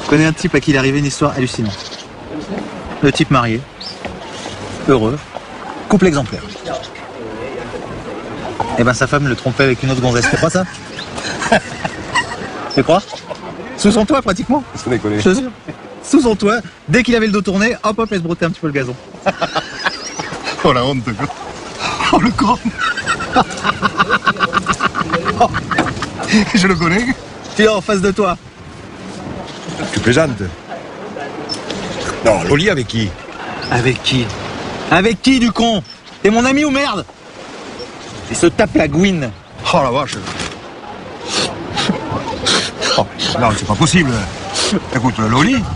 Je connais un type à qui il est arrivé une histoire hallucinante. Le type marié, heureux, couple exemplaire. Et ben sa femme le trompait avec une autre gonzesse. Tu crois ça? Tu crois? Sous son toit pratiquement. Sans déconner. Je te jure. Sous son toit, dès qu'il avait le dos tourné, hop hop, elle se brottait un petit peu le gazon. Oh la honte, quoi. Oh le con. Oh. Je le connais. Tu es en face de toi. Tu plaisantes. Non, Loli avec qui? Avec qui? Avec qui du con? T'es mon ami ou merde? Il se tape la gouine. Oh la vache. Oh, non, c'est pas possible. Écoute, Loli,